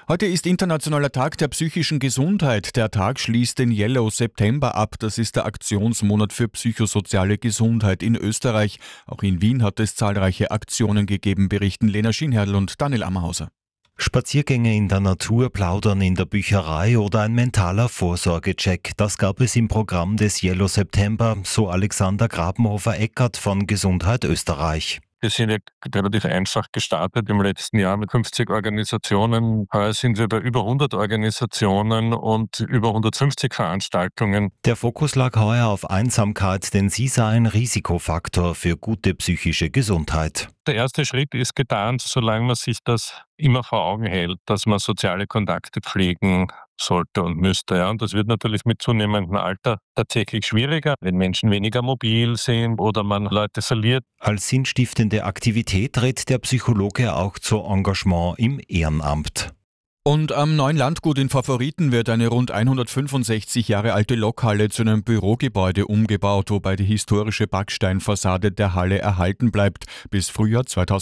Heute ist Internationaler Tag der psychischen Gesundheit. Der Tag schließt den Yellow September ab. Das ist der Aktionsmonat für psychosoziale Gesundheit in Österreich. Auch in Wien hat es zahlreiche Aktionen gegeben, berichten Lena Schienherrl und Daniel Ammerhauser. Spaziergänge in der Natur, Plaudern in der Bücherei oder ein mentaler Vorsorgecheck. Das gab es im Programm des Yellow September, so Alexander Grabenhofer-Eckert von Gesundheit Österreich. Wir sind ja relativ einfach gestartet im letzten Jahr mit 50 Organisationen. Heuer sind wir bei über 100 Organisationen und über 150 Veranstaltungen. Der Fokus lag heuer auf Einsamkeit, denn sie sei ein Risikofaktor für gute psychische Gesundheit. Der erste Schritt ist getan, solange man sich das immer vor Augen hält, dass man soziale Kontakte pflegen sollte und müsste. Ja. Und das wird natürlich mit zunehmendem Alter tatsächlich schwieriger, wenn Menschen weniger mobil sind oder man Leute verliert. Als sinnstiftende Aktivität rät der Psychologe auch zu Engagement im Ehrenamt. Und am neuen Landgut in Favoriten wird eine rund 165 Jahre alte Lokhalle zu einem Bürogebäude umgebaut, wobei die historische Backsteinfassade der Halle erhalten bleibt. Bis Frühjahr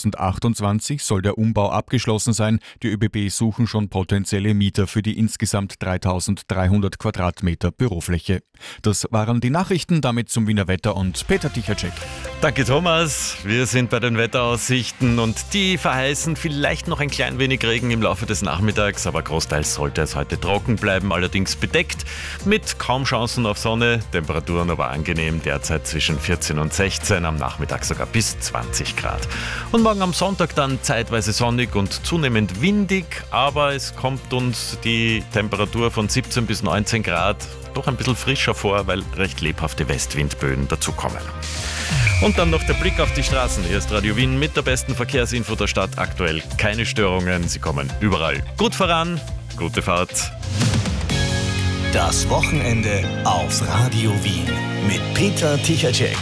2028 soll der Umbau abgeschlossen sein. Die ÖBB suchen schon potenzielle Mieter für die insgesamt 3.300 Quadratmeter Bürofläche. Das waren die Nachrichten, damit zum Wiener Wetter und Peter Tichacek. Danke Thomas, wir sind bei den Wetteraussichten und die verheißen vielleicht noch ein klein wenig Regen im Laufe des Nachmittags, aber großteils sollte es heute trocken bleiben, allerdings bedeckt mit kaum Chancen auf Sonne, Temperaturen aber angenehm, derzeit zwischen 14 und 16, am Nachmittag sogar bis 20 Grad. Und morgen am Sonntag dann zeitweise sonnig und zunehmend windig, aber es kommt uns die Temperatur von 17 bis 19 Grad doch ein bisschen frischer vor, weil recht lebhafte Westwindböen dazukommen. Und dann noch der Blick auf die Straßen. Hier ist Radio Wien mit der besten Verkehrsinfo der Stadt. Aktuell keine Störungen. Sie kommen überall gut voran. Gute Fahrt. Das Wochenende auf Radio Wien mit Peter Tichacek.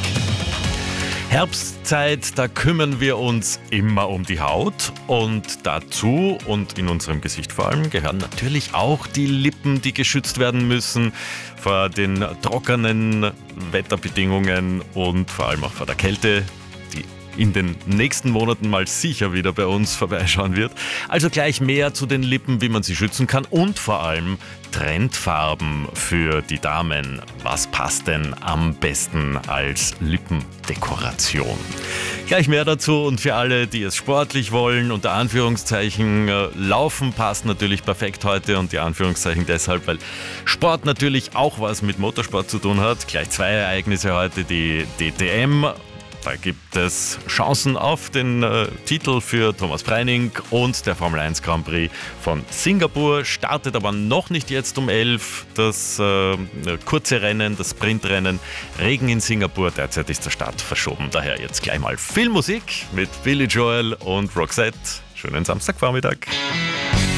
Herbstzeit, da kümmern wir uns immer um die Haut und dazu und in unserem Gesicht vor allem gehören natürlich auch die Lippen, die geschützt werden müssen vor den trockenen Wetterbedingungen und vor allem auch vor der Kälte, die in den nächsten Monaten mal sicher wieder bei uns vorbeischauen wird. Also gleich mehr zu den Lippen, wie man sie schützen kann und vor allem Trendfarben für die Damen. Was passt denn am besten als Lippendekoration? Gleich mehr dazu und für alle, die es sportlich wollen, unter Anführungszeichen, Laufen passt natürlich perfekt heute und die Anführungszeichen deshalb, weil Sport natürlich auch was mit Motorsport zu tun hat. Gleich zwei Ereignisse heute, die DTM. Da gibt es Chancen auf den Titel für Thomas Preining und der Formel 1 Grand Prix von Singapur startet aber noch nicht jetzt um 11. Das kurze Rennen, das Sprintrennen, Regen in Singapur, derzeit ist der Start verschoben. Daher jetzt gleich mal viel Musik mit Billy Joel und Roxette. Schönen Samstagvormittag.